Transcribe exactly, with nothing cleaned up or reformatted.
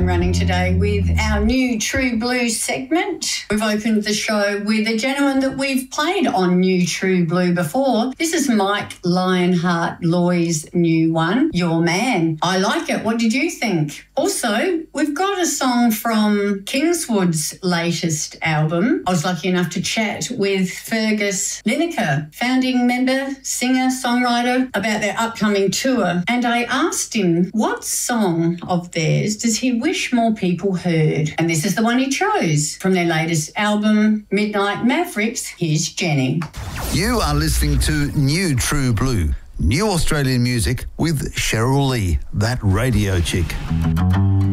time running today with our new True Blue segment. We've opened the show with a gentleman that we've played on New True Blue before. This is Mike Lionheart Loy's new one, Your Man. I like it. What did you think? Also, we've got a song from Kingswood's latest album. I was lucky enough to chat with Fergus Lineker, founding member, singer, songwriter, about their upcoming tour. And I asked him what song of theirs does he wish more people heard? And this is the one he chose from their latest album, Midnight Mavericks. Here's Jenny. You are listening to New True Blue, new Australian music with Cheryl Lee, that radio chick.